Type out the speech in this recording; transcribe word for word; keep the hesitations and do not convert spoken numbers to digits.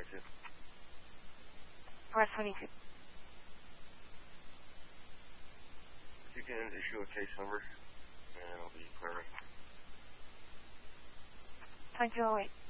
twenty-two. West twenty-two. If you can issue a case number, and I'll be clearing. twenty-two oh eight.